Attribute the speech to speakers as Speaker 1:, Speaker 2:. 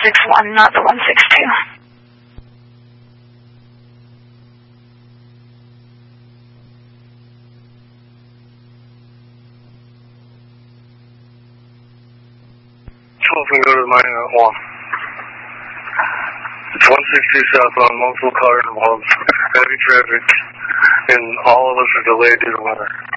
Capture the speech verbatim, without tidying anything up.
Speaker 1: six one, not the one six two.
Speaker 2: twelve and go to the mining at one. It's one sixty southbound, multiple car involved, heavy traffic, and all of us are delayed due to weather.